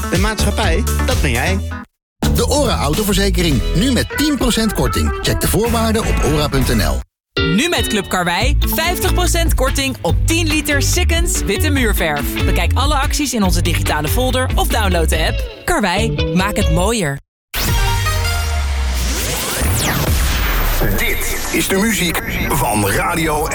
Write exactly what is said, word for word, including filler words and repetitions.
De maatschappij, dat ben jij. De OHRA autoverzekering. Nu met tien procent korting. Check de voorwaarden op ora punt n l. Nu met Club Karwei. vijftig procent korting op tien liter Sikkens witte muurverf. Bekijk alle acties in onze digitale folder of download de app. Karwei, maak het mooier. Dit is de muziek van Radio